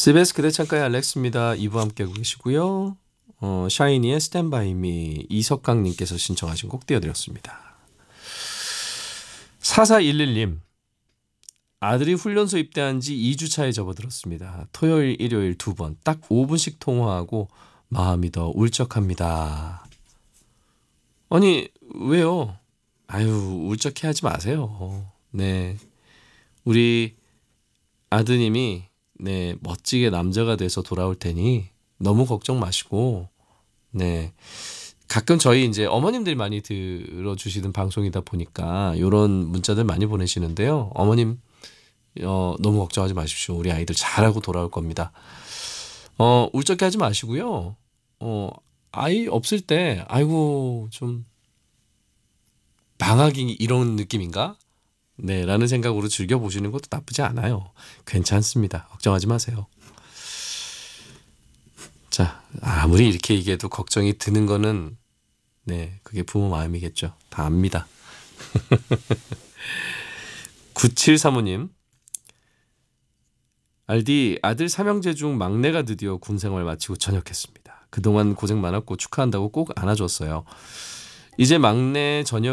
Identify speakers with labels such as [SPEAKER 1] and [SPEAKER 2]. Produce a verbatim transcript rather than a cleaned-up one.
[SPEAKER 1] 씨비에스 그대 창가의 알렉스입니다. 이 부 함께하고 계시고요. 어, 샤이니의 스탠 바이 미 이석강님께서 신청하신 곡 띄워드렸습니다. 사사일일 님 아들이 훈련소 입대한 지 이 주 차에 접어들었습니다. 토요일 일요일 두 번 딱 오 분씩 통화하고 마음이 더 울적합니다. 아니 왜요? 아유 울적해 하지 마세요. 네, 우리 아드님이 네 멋지게 남자가 돼서 돌아올 테니 너무 걱정 마시고 네 가끔 저희 이제 어머님들이 많이 들어주시는 방송이다 보니까 이런 문자들 많이 보내시는데요. 어머님 어, 너무 걱정하지 마십시오. 우리 아이들 잘하고 돌아올 겁니다. 어, 울적해 하지 마시고요. 어, 아이 없을 때 아이고 좀 방학이 이런 느낌인가? 네, 라는 생각으로 즐겨보시는 것도 나쁘지 않아요. 괜찮습니다. 걱정하지 마세요. 자, 아무리 이렇게 얘기해도 걱정이 드는 거는 네, 그게 부모 마음이겠죠. 다 압니다. 구칠삼오 님 알디 아들 삼형제 중 막내가 드디어 군생활 마치고 전역했습니다. 그동안 고생 많았고 축하한다고 꼭 안아줬어요. 이제 막내 전역